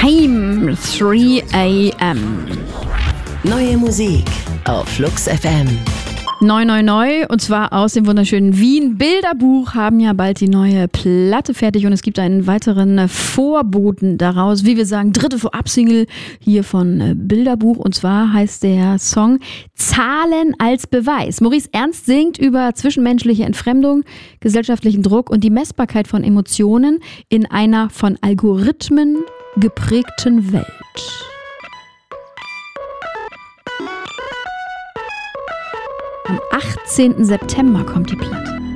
Time, 3 a.m. Neue Musik auf Flux FM. Neu. Und zwar aus dem wunderschönen Wien. Bilderbuch haben ja bald die neue Platte fertig und es gibt einen weiteren Vorboten daraus. Wie wir sagen, dritte Vorab-Single hier von Bilderbuch. Und zwar heißt der Song Zahlen als Beweis. Maurice Ernst singt über zwischenmenschliche Entfremdung, gesellschaftlichen Druck und die Messbarkeit von Emotionen in einer von Algorithmen geprägten Welt. Am 18. September kommt die Platte.